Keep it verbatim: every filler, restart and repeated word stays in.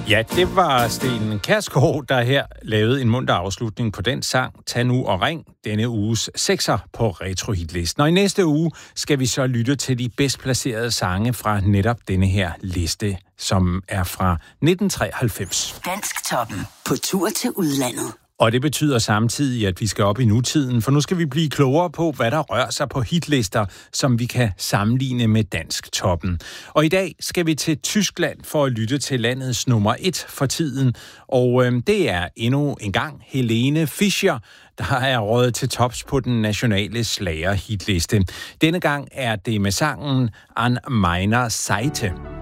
Ja, det var Sten Kjærsgaard, der her lavede en munter afslutning på den sang Tag nu og ring, denne uges sekser på Retro-hitlisten. Og i næste uge skal vi så lytte til de bedst placerede sange fra netop denne her liste, som er fra nitten treoghalvfems. Dansktoppen på tur til udlandet. Og det betyder samtidig, at vi skal op i nutiden, for nu skal vi blive klogere på, hvad der rører sig på hitlister, som vi kan sammenligne med Dansktoppen. Og i dag skal vi til Tyskland for at lytte til landets nummer et for tiden, og øh, det er endnu en gang Helene Fischer, der er røget til tops på den nationale slager-hitliste. Denne gang er det med sangen An meiner Seite.